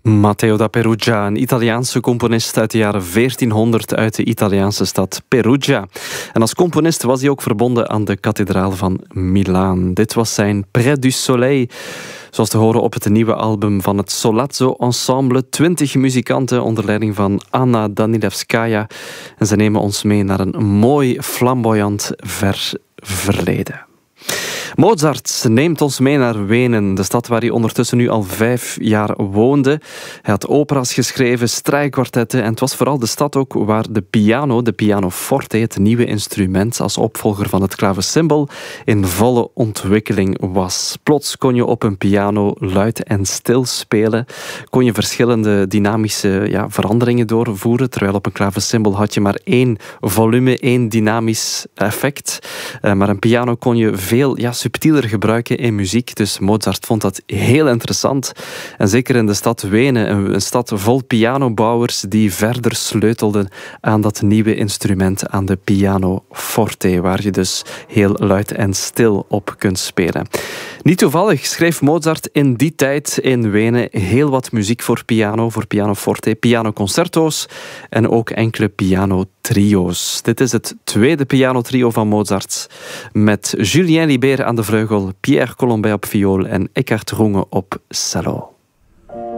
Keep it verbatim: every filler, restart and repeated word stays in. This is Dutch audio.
Matteo da Perugia, een Italiaanse componist uit de jaren veertienhonderd uit de Italiaanse stad Perugia. En als componist was hij ook verbonden aan de kathedraal van Milaan. Dit was zijn Près du Soleil, zoals te horen op het nieuwe album van het Solazzo Ensemble. Twintig muzikanten onder leiding van Anna Danilevskaya. En ze nemen ons mee naar een mooi, flamboyant ver verleden. Mozart neemt ons mee naar Wenen, de stad waar hij ondertussen nu al vijf jaar woonde. Hij had opera's geschreven, strijkkwartetten en het was vooral de stad ook waar de piano, de pianoforte, het nieuwe instrument als opvolger van het klavecimbal, in volle ontwikkeling was. Plots kon je op een piano luid en stil spelen, kon je verschillende dynamische ja, veranderingen doorvoeren, terwijl op een klavecimbal had je maar één volume, één dynamisch effect. Uh, maar een piano kon je veel ja, subtieler gebruiken in muziek. Dus Mozart vond dat heel interessant. En zeker in de stad Wenen, een stad vol pianobouwers die verder sleutelden aan dat nieuwe instrument, aan de pianoforte, waar je dus heel luid en stil op kunt spelen. Niet toevallig schreef Mozart in die tijd in Wenen heel wat muziek voor piano, voor pianoforte, pianoconcerto's en ook enkele pianotrio's. Dit is het tweede pianotrio van Mozart met Julien Libert aan de vleugel, Pierre Colombet op viool en Eckhard Runge op cello.